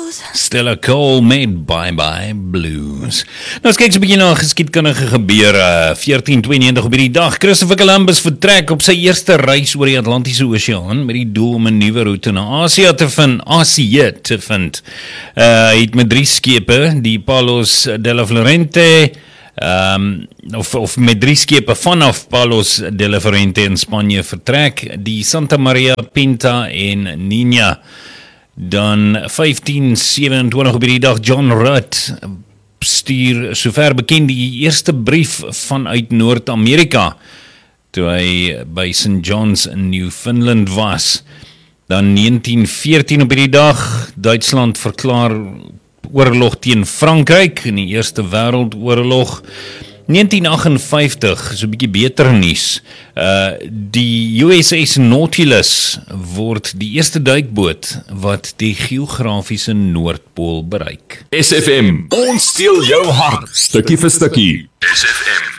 blues. Stella Cole met Bye Bye Blues. Nou, as kyk so 'n bietjie na geskiedkundige gebeure, 1492 op hierdie dag, Christopher Columbus vertrek op sy eerste reis oor die Atlantiese Oseaan met die doel om 'n nuwe roete na Asië te vind. Hy het met 3 skepe, die Palos de la Florente, of met 3 skepe vanaf Palos de la Florente in Spanje vertrek, die Santa Maria Pinta en Niña. Dan 1527 op hierdie dag, John Rudd stuur sover bekend die eerste brief vanuit Noord-Amerika, toe hy by St. John's in Newfoundland was. Dan 1914 op hierdie dag, Duitsland verklaar oorlog teen Frankryk in die Eerste Wêreldoorlog. 1958, so 'n bietjie beter nuus. Die USS Nautilus word die eerste duikboot wat die geografiese Noordpool bereik. SFM, ons steel jou hart, stukkie vir stukkie. SFM.